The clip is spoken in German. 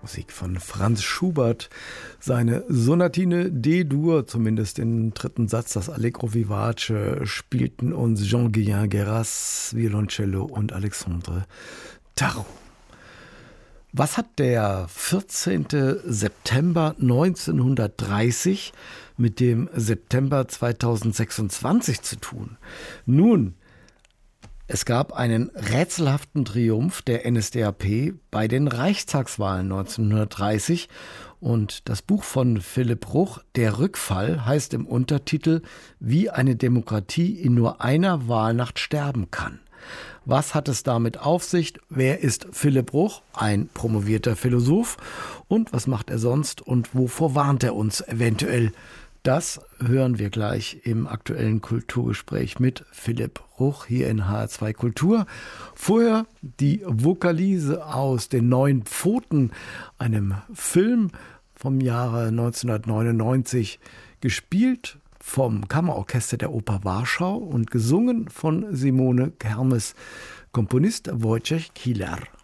Musik von Franz Schubert. Seine Sonatine D-Dur, zumindest den dritten Satz, das Allegro Vivace, spielten uns Jean-Guillain Guéras, Violoncello und Alexandre Tarot. Was hat der 14. September 1930 mit dem September 2026 zu tun? Nun, es gab einen rätselhaften Triumph der NSDAP bei den Reichstagswahlen 1930 und das Buch von Philipp Ruch, Der Rückfall, heißt im Untertitel Wie eine Demokratie in nur einer Wahlnacht sterben kann. Was hat es damit auf sich? Wer ist Philipp Ruch? Ein promovierter Philosoph. Und was macht er sonst und wovor warnt er uns eventuell? Das hören wir gleich im aktuellen Kulturgespräch mit Philipp Ruch hier in HR2 Kultur. Vorher die Vokalise aus den 9 Pfoten, einem Film vom Jahre 1999, gespielt vom Kammerorchester der Oper Warschau und gesungen von Simone Kermes, Komponist Wojciech Kilar.